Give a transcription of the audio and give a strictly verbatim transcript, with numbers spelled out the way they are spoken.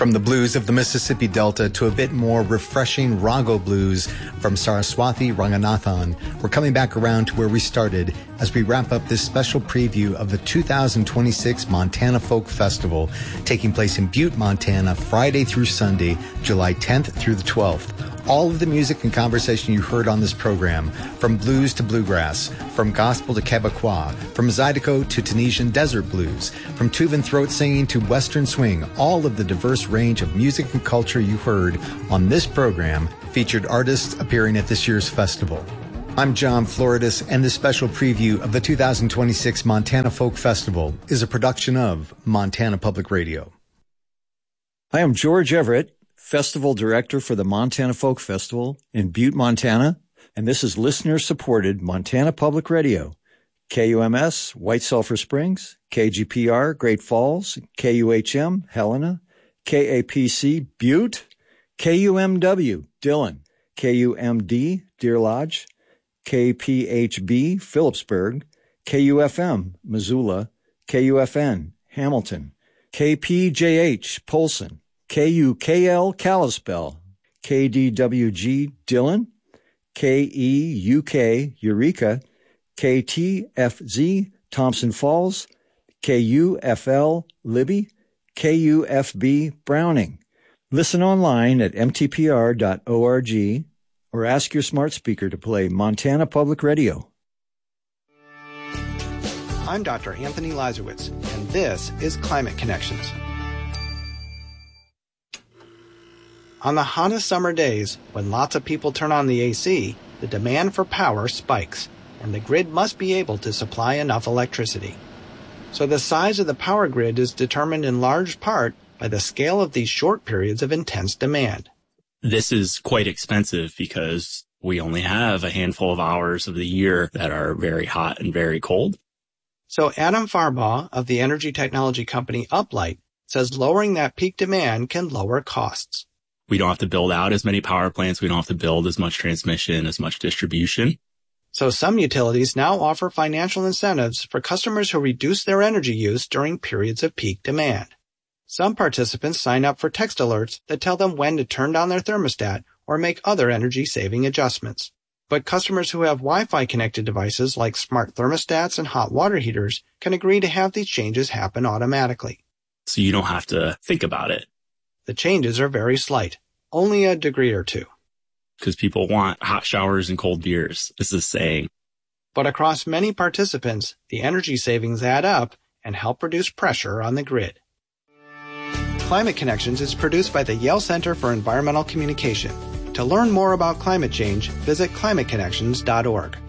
From the blues of the Mississippi Delta to a bit more refreshing Rago blues from Saraswati Ranganathan, we're coming back around to where we started as we wrap up this special preview of the two thousand twenty-six Montana Folk Festival, taking place in Butte, Montana, Friday through Sunday, July tenth through the twelfth. All of the music and conversation you heard on this program, from blues to bluegrass, from gospel to Quebecois, from Zydeco to Tunisian desert blues, from Tuvan throat singing to western swing, all of the diverse range of music and culture you heard on this program featured artists appearing at this year's festival. I'm John Floridis, and this special preview of the two thousand twenty-six Montana Folk Festival is a production of Montana Public Radio. I am George Everett, Festival Director for the Montana Folk Festival in Butte, Montana, and this is listener-supported Montana Public Radio, K U M S, White Sulphur Springs, K G P R, Great Falls, K U H M, Helena, K A P C, Butte, K U M W, Dillon, K U M D, Deer Lodge, K P H B, Phillipsburg, K U F M, Missoula, K U F N, Hamilton, K P J H, Polson, K U K L, Kalispell, K D W G, Dillon, K E U K, Eureka, K T F Z, Thompson Falls, K U F L, Libby, K U F B, Browning. Listen online at m t p r dot org or ask your smart speaker to play Montana Public Radio. I'm Doctor Anthony Lazarowitz, and this is Climate Connections. On the hottest summer days, when lots of people turn on the A C, the demand for power spikes, and the grid must be able to supply enough electricity. So the size of the power grid is determined in large part by the scale of these short periods of intense demand. This is quite expensive because we only have a handful of hours of the year that are very hot and very cold. So Adam Farbaugh of the energy technology company Uplight says lowering that peak demand can lower costs. We don't have to build out as many power plants. We don't have to build as much transmission, as much distribution. So some utilities now offer financial incentives for customers who reduce their energy use during periods of peak demand. Some participants sign up for text alerts that tell them when to turn down their thermostat or make other energy-saving adjustments. But customers who have Wi-Fi connected devices like smart thermostats and hot water heaters can agree to have these changes happen automatically. So you don't have to think about it. The changes are very slight, only a degree or two. Because people want hot showers and cold beers, is the saying. But across many participants, the energy savings add up and help reduce pressure on the grid. Climate Connections is produced by the Yale Center for Environmental Communication. To learn more about climate change, visit climate connections dot org.